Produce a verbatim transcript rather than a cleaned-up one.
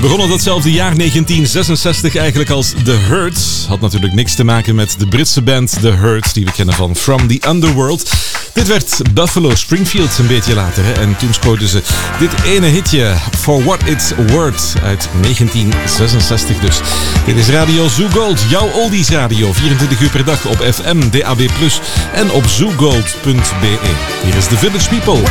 begonnen datzelfde jaar negentien zesenzestig eigenlijk als The Hurts. Had natuurlijk niks te maken met de Britse band The Hurts, die we kennen van From the Underworld. Dit werd Buffalo Springfield een beetje later. Hè? En toen scoorden ze dit ene hitje, For What It's Worth, uit negentien zesenzestig dus. Dit is Radio Zoo Gold, jouw oldies radio. vierentwintig uur per dag op F M, D A B plus, en op zoogold punt b e. Hier is The Village People.